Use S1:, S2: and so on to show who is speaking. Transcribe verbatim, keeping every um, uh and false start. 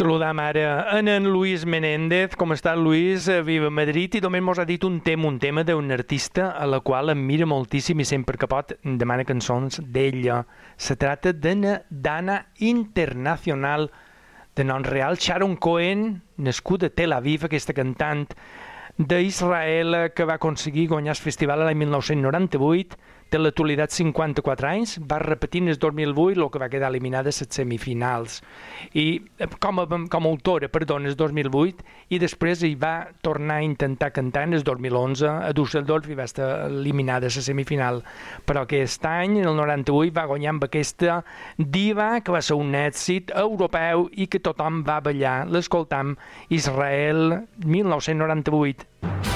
S1: Saludam ara en en Luis Menéndez. Com està, Luis? Viva Madrid. I només mos ha dit un tema, un tema d'un artista a la qual admira moltíssim i sempre que pot demana cançons d'ella. Se trata d'una dana internacional de nom real, Sharon Cohen, nascuda a Tel Aviv, aquesta cantant d'Israel que va aconseguir guanyar el festival l'any mil nou-cents noranta-vuit, té en l'actualitat cinquanta-quatre anys, va repetir en el dos mil vuit el que va quedar eliminada a les semifinals. I com a, com a autora, perdó, en el dos mil vuit, i després hi va tornar a intentar cantar en el dos mil onze a Düsseldorf i va estar eliminada a la semifinal. Però aquest any, en el noranta-vuit, va guanyar amb aquesta diva que va ser un èxit europeu i que tothom va ballar. L'escoltam, Israel, mil nou-cents noranta-vuit.